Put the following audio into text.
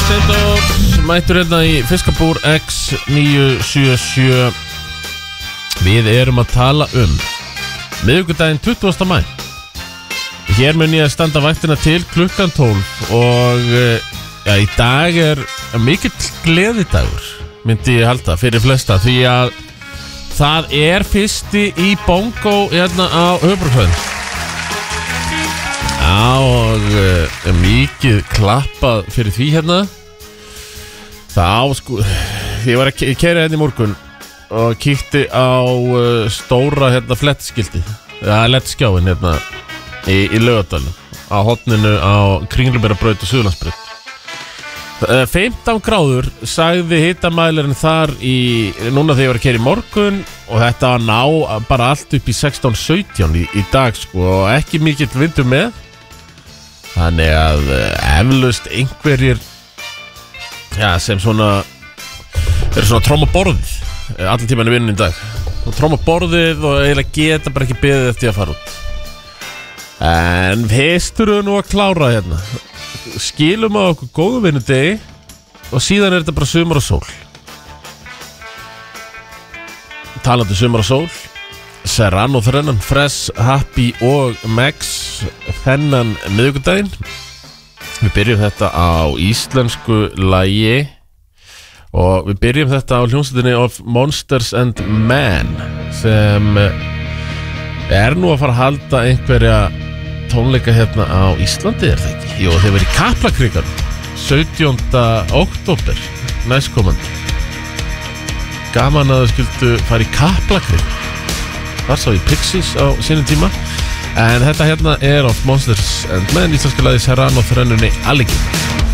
Steindór mættur hérna í Fiskabúr X977. Við erum að tala miðvikudaginn 20. maí. Hér mun ég að standa vaktina til klukkan 12 og ja, í dag mikill gleðidagur, myndi ég halda, fyrir flesta, því að það fyrsti í bongo hérna á höfuðborgarsvæðinu. Já, og mikið klappað fyrir því hérna. Sko, ég var að keyra hérna í morgun og kíkti á stóra hérna flettskilti, lettskjáin hérna í Laugardalnum, á horninu á Kringluberabraut og Suðurlandsbraut. 15 gráður sagði hitamælirinn þar núna þegar ég var að keyra í morgun, og þetta var ná bara allt upp í 16-17 í dag, sko, og ekki mikill vindur með. Þannig að eflaust einhverjir sem svona tróma borðið allan tíman í vinnunni í dag, og tróma borðið og eiginlega geta bara ekki beðið eftir að fara út. En fyrstur nú að klára hérna, skilum á okkur góðu vinnudegi og síðan þetta bara sumar og sól. Talandi sumar og sól, Serrano þrennan, Fresh, Happy og Max þennan miðvikudaginn. Við byrjum þetta á íslensku lagi og við byrjum þetta á hljómsveitinni of Monsters and Men, sem nú að fara að halda einhverja tónleika hérna á Íslandi, það ekki? Jú, þeir verið í Kaplakrikanum 17. október næstkomandi. Gaman að þau skyldu fara í Kaplakrik. Þar sá ég Pixies á sínum tíma. En þetta hérna of Monsters and Men, íslenska lagi Serrano þrennunni Alligin.